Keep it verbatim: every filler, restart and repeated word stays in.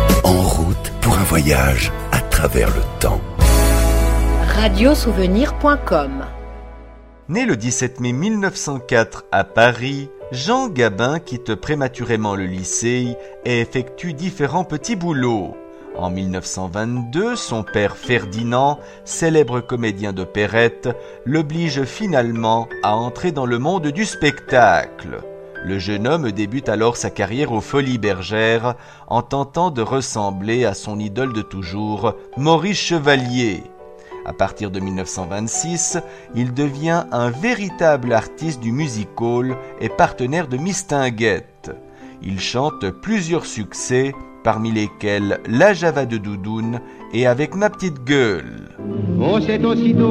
En route pour un voyage à travers le temps. radiosouvenir point com. Né le dix-sept mai mille neuf cent quatre à Paris, Jean Gabin quitte prématurément le lycée et effectue différents petits boulots. En mille neuf cent vingt-deux, son père Ferdinand, célèbre comédien d'opérette, l'oblige finalement à entrer dans le monde du spectacle. Le jeune homme débute alors sa carrière aux Folies Bergères en tentant de ressembler à son idole de toujours, Maurice Chevalier. À partir de mille neuf cent vingt-six, il devient un véritable artiste du music-hall et partenaire de Mistinguett. Il chante plusieurs succès, parmi lesquels La Java de Doudoune et Avec ma petite gueule. On sait aussitôt